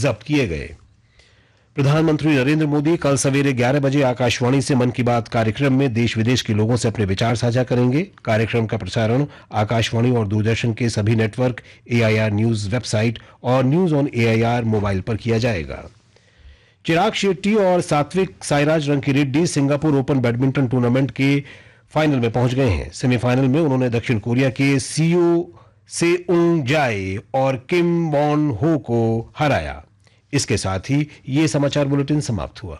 जब्त किए गए। प्रधानमंत्री नरेंद्र मोदी कल सवेरे 11 बजे आकाशवाणी से मन की बात कार्यक्रम में देश विदेश के लोगों से अपने विचार साझा करेंगे। कार्यक्रम का प्रसारण आकाशवाणी और दूरदर्शन के सभी नेटवर्क, एआईआर न्यूज वेबसाइट और न्यूज ऑन एआईआर मोबाइल पर किया जाएगा। चिराग शेट्टी और Satwik Sairaj Rankireddy Singapore open badminton tournament के फाइनल में पहुंच गए हैं। सेमीफाइनल में उन्होंने दक्षिण कोरिया के सीओ सेउंग जाए और किम बॉन हो को हराया। इसके साथ ही ये समाचार बुलेटिन समाप्त हुआ।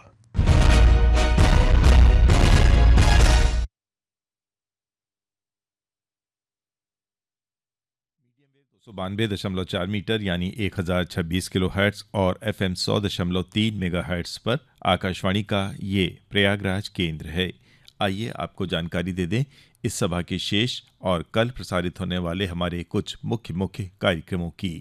92.4 मीटर यानी 1026 किलोहर्ट्ज और FM 100.3 मेगाहर्ट्ज पर आकाशवाणी का ये प्रयागराज केंद्र है। आइए आपको जानकारी दे दें इस सभा के शेष और कल प्रसारित होने वाले हमारे कुछ मुख्य कार्यक्रमों की।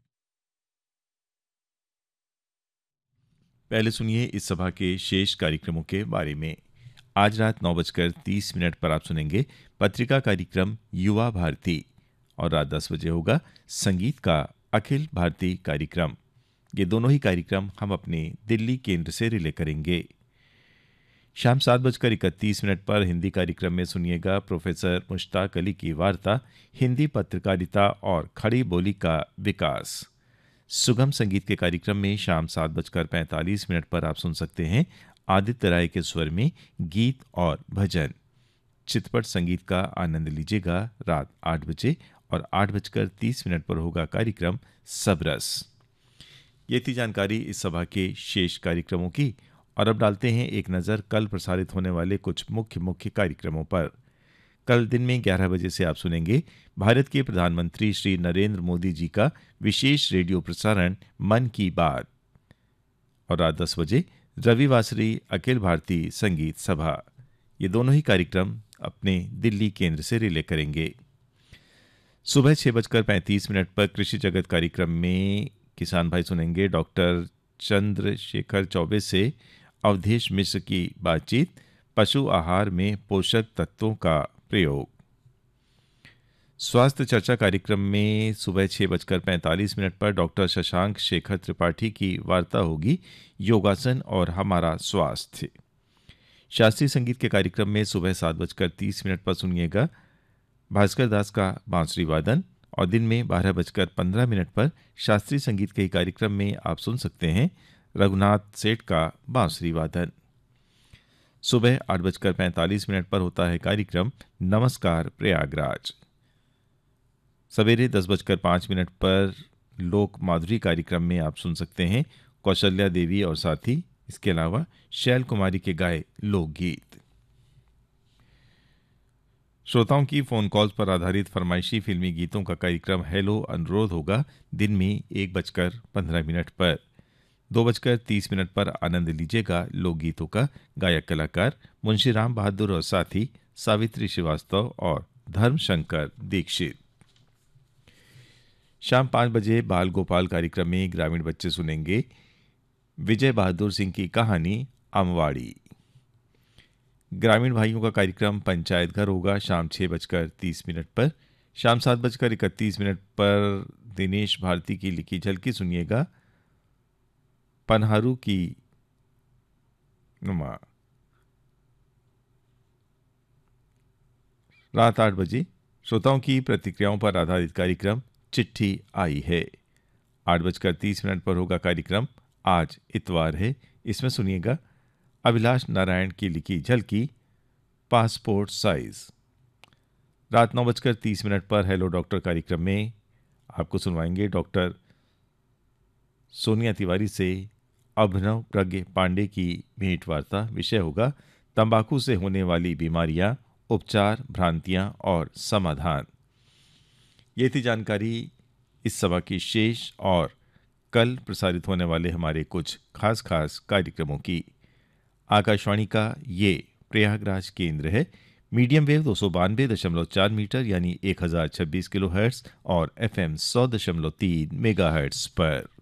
पहले सुनिए इस सभा के शेष कार्यक्रमों के बारे में। आज रात 9:30 पर आप सुनेंगे पत्रिका कार्यक्रम युवा भारती और रात 10 बजे होगा संगीत का अखिल भारतीय कार्यक्रम। ये दोनों ही कार्यक्रम हम अपने दिल्ली केंद्र से रिले करेंगे। शाम 7:31 पर हिंदी कार्यक्रम में सुनिएगा प्रोफेसर मुश्ताक अली की वार्ता हिंदी पत्रकारिता और खड़ी बोली का विकास। सुगम संगीत के कार्यक्रम में शाम 7:45 पर आप सुन सकते हैं आदित्य राय के स्वर में गीत और भजन। चितपट संगीत का आनंद लीजिएगा रात 8 बजे और 8:30 पर होगा कार्यक्रम सबरस। ये थी जानकारी इस सभा के शेष कार्यक्रमों की। और अब डालते हैं एक नज़र कल प्रसारित होने वाले कुछ मुख्य कार्यक्रमों पर। कल दिन में 11 बजे से आप सुनेंगे भारत के प्रधानमंत्री श्री नरेंद्र मोदी जी का विशेष रेडियो प्रसारण मन की बात। और रात 10 बजे रविवासरी अखिल भारतीय संगीत सभा। ये दोनों ही कार्यक्रम अपने दिल्ली केंद्र से रिले करेंगे। सुबह 6:35 पर कृषि जगत कार्यक्रम में किसान भाई सुनेंगे डॉक्टर चंद्रशेखर चौबे से अवधेश मिश्र की बातचीत पशु आहार में पोषक तत्वों का प्रयोग। स्वास्थ्य चर्चा कार्यक्रम में सुबह 6:45 पर डॉक्टर शशांक शेखर त्रिपाठी की वार्ता होगी योगासन और हमारा स्वास्थ्य। शास्त्रीय संगीत के कार्यक्रम में सुबह 7:30 पर सुनिएगा भास्कर दास का बांसुरी वादन और दिन में 12:15 पर शास्त्रीय संगीत के कार्यक्रम में आप सुन सकते हैं रघुनाथ सेठ का बांसुरी वादन। सुबह 8:45 पर होता है कार्यक्रम नमस्कार प्रयागराज। सवेरे 10:05 पर लोक माधुरी कार्यक्रम में आप सुन सकते हैं कौशल्या देवी और साथी, इसके अलावा शैल कुमारी के गाए लोकगीत। श्रोताओं की फोन कॉल्स पर आधारित फरमाइशी फिल्मी गीतों का कार्यक्रम हेलो अनुरोध होगा दिन में 1:15 पर। 2:30 पर आनंद लीजिएगा लोकगीतों का। गायक कलाकार मुंशी राम बहादुर और साथी सावित्री श्रीवास्तव और धर्मशंकर दीक्षित। शाम 5 बजे बाल गोपाल कार्यक्रम में ग्रामीण बच्चे सुनेंगे विजय बहादुर सिंह की कहानी अमवाड़ी। ग्रामीण भाइयों का कार्यक्रम पंचायत घर होगा शाम 6:30 पर। शाम 7:31 पर दिनेश भारती की लिखी झलकी सुनिएगा पनहारू की नुमा। रात 8 बजे श्रोताओं की प्रतिक्रियाओं पर आधारित कार्यक्रम चिट्ठी आई है। 8:30 पर होगा कार्यक्रम आज इतवार है। इसमें सुनिएगा अभिलाष नारायण की लिखी झलकी पासपोर्ट साइज। रात 9:30 पर हेलो डॉक्टर कार्यक्रम में आपको सुनवाएंगे डॉक्टर सोनिया तिवारी से अभिनव प्रज्ञ पांडे की भेंट वार्ता। विषय होगा तंबाकू से होने वाली बीमारियां, उपचार, भ्रांतियां और समाधान। ये थी जानकारी इस सभा की शेष और कल प्रसारित होने वाले हमारे कुछ खास कार्यक्रमों की। आकाशवाणी का ये प्रयागराज केंद्र है। मीडियम वेव 292.4 मीटर यानी 1026 किलोहर्ट्ज और FM 100.3 मेगाहर्ट्ज पर।